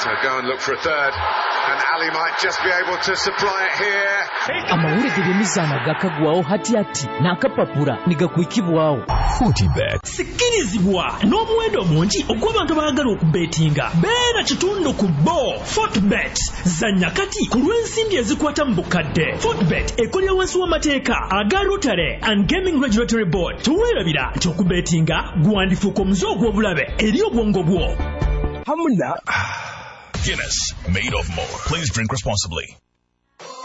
So go and look for a third. And Ali might just be able to supply it here. Amawulire g'emizannyo gakagwawo hati n'akapapula ne gakwikibwawo. FortiBet. Sikirizibwa n'omuwendo mungi ogw'abantu abaagala okubetinga. Beera kitundu ku bo. FortiBet. Zanya kati ku lw'ensimbi ezikwata mu bukadde. FortiBet ekolera wansi w'amateeka aga Rotary and Gaming Regulatory Board. Tuweerabira nti okubetinga gwandifuuka omuze ogw'obulabe eri obwongo bwo. Guinness, made of more. Please drink responsibly.